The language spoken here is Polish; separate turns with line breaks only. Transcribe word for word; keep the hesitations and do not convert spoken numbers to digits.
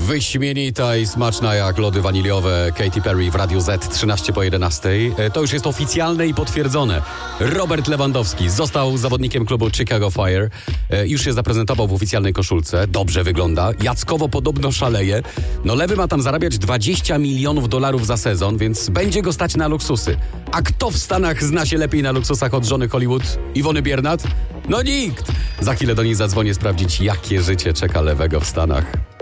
Wyśmienita i smaczna jak lody waniliowe Katy Perry w Radiu Z trzynaście po jedenastej. To już jest oficjalne i potwierdzone. Robert Lewandowski został zawodnikiem klubu Chicago Fire. Już się zaprezentował w oficjalnej koszulce. Dobrze wygląda. Jackowo podobno szaleje. No Lewy ma tam zarabiać dwadzieścia milionów dolarów za sezon, więc będzie go stać na luksusy. A kto w Stanach zna się lepiej na luksusach od żony Hollywood? Iwony Biernat? No nikt! Za chwilę do niej zadzwonię sprawdzić, jakie życie czeka Lewego w Stanach.